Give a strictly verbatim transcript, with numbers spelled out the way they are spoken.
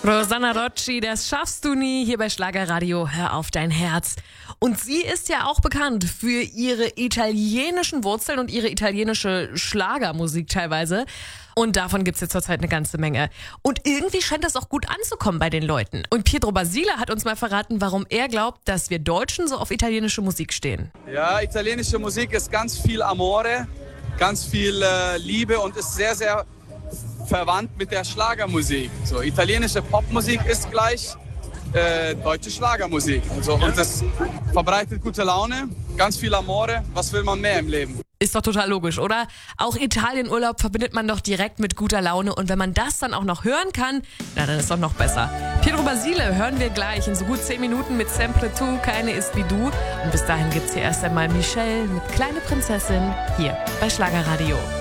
Rosanna Rocci, das schaffst du nie, hier bei Schlagerradio, hör auf dein Herz. Und sie ist ja auch bekannt für ihre italienischen Wurzeln und ihre italienische Schlagermusik teilweise. Und davon gibt's jetzt zurzeit eine ganze Menge. Und irgendwie scheint das auch gut anzukommen bei den Leuten. Und Pietro Basile hat uns mal verraten, warum er glaubt, dass wir Deutschen so auf italienische Musik stehen. Ja, italienische Musik ist ganz viel Amore, ganz viel äh, Liebe und ist sehr, sehr verwandt mit der Schlagermusik. So, italienische Popmusik ist gleich äh, deutsche Schlagermusik. Also, und das verbreitet gute Laune, ganz viel Amore. Was will man mehr im Leben? Ist doch total logisch, oder? Auch Italienurlaub verbindet man doch direkt mit guter Laune. Und wenn man das dann auch noch hören kann, na, dann ist doch noch besser. Pietro Basile hören wir gleich in so gut zehn Minuten mit Sempre Tu, keine ist wie du. Und bis dahin gibt's hier erst einmal Michelle mit Kleine Prinzessin hier bei Schlagerradio.